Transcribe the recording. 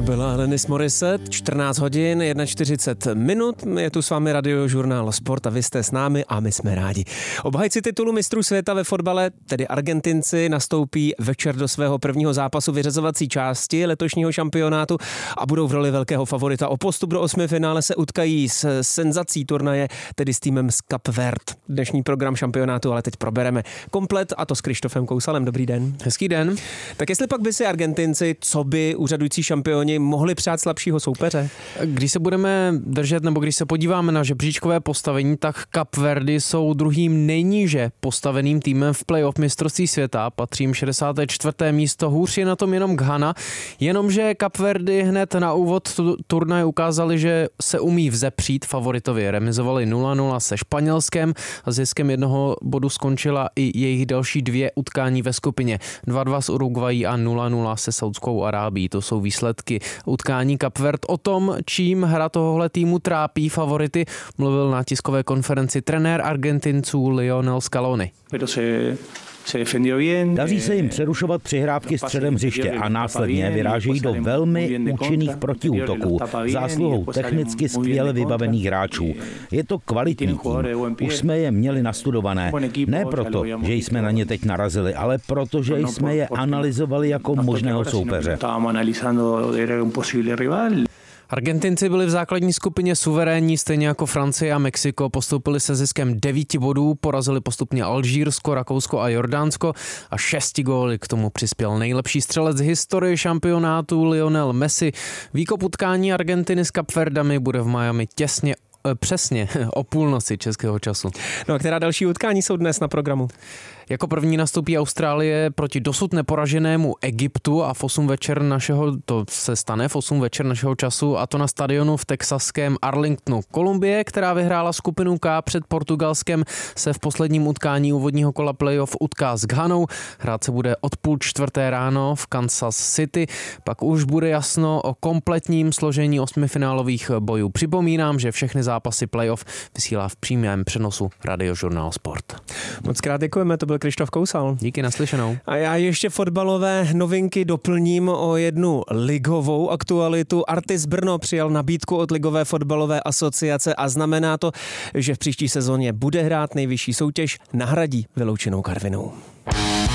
byla Alanis Morissette, 14 hodin, 41 minut, je tu s vámi radiožurnál Sport a vy jste s námi a my jsme rádi. Obhájci titulu mistrů světa ve fotbale, tedy Argentinci, nastoupí večer do svého prvního zápasu vyřazovací části letošního šampionátu a budou v roli velkého favorita. O postup do osmifinále se utkají s senzací turnaje, tedy s týmem z Cape Verde. Dnešní program šampionátu ale teď probereme komplet, a to s Krištofem Kousalem. Dobrý den. Hezký den. Tak jestli pak by si Argentinci, co by úřadující šampioni, mohli přát slabšího soupeře? Když se budeme držet, nebo když se podíváme na žebříčkové postavení, tak Cape Verde jsou druhým nejníže postaveným týmem v playoff mistrovství světa. Patří jim 64. místo, hůř je na tom jenom Ghana. Jenomže Cape Verde hned na úvod turnaje ukázali, že se umí vzepřít favoritovi. Remizovali 0-0 se Španělskem a ziskem jednoho bodu skončila i jejich další dvě utkání ve skupině. 2-2 s Uruguayí a 0-0 se Saudskou Arábií. To jsou výsledky utkání Cape Verde. O tom, čím hra tohohle týmu trápí favority, mluvil na tiskové konferenci trenér Argentinců Lionel Scaloni. Daří se jim přerušovat přihrávky středem hřiště a následně vyrážejí do velmi účinných protiútoků zásluhou technicky skvěle vybavených hráčů. Je to kvalitní tým. Už jsme je měli nastudované. Ne proto, že jsme na ně teď narazili, ale protože jsme je analyzovali jako možného soupeře. Argentinci byli v základní skupině suverénní, stejně jako Francie a Mexiko. Postoupili se ziskem 9 bodů, porazili postupně Alžírsko, Rakousko a Jordánsko a 6 góly k tomu přispěl nejlepší střelec historie šampionátu Lionel Messi. Výkop utkání Argentiny s Cape Verdami bude v Miami přesně o půlnoci českého času. No a která další utkání jsou dnes na programu? Jako první nastoupí Austrálie proti dosud neporaženému Egyptu a to se stane v 8 večer našeho času, a to na stadionu v texaském Arlingtonu. Kolumbie, která vyhrála skupinu K před Portugalskem, se v posledním utkání úvodního kola playoff utká s Ghanou. Hrát se bude od 3:30 ráno v Kansas City. Pak už bude jasno o kompletním složení osmifinálových bojů. Připomínám, že všechny zápasy playoff vysílá v přímém přenosu radiožurnál Sport. Moc krát děkujeme, to byl Krištof Kousal. Díky, naslyšenou. A já ještě fotbalové novinky doplním o jednu ligovou aktualitu. Artis Brno přijal nabídku od Ligové fotbalové asociace a znamená to, že v příští sezóně bude hrát nejvyšší soutěž, nahradí vyloučenou Karvinou.